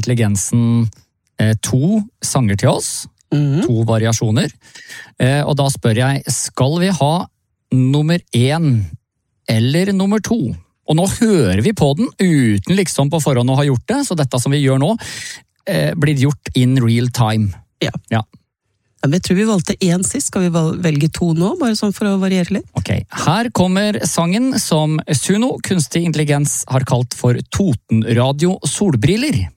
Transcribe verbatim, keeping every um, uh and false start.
intelligensen eh, to sanger til oss, mm. to variasjoner. Eh, og da spør jeg, skal vi ha nummer én eller nummer to? Og nå hører vi på den uten liksom på forhånd å ha gjort det, så dette som vi gjør nå eh, blir gjort in real time. Ja. Ja. Ja, men jeg tror vi valgte én sist, skal vi velge to nå, bare sånn for å variere litt? Ok, her kommer sangen som Suno, kunstig intelligens, har kalt for Totenradio Solbriller.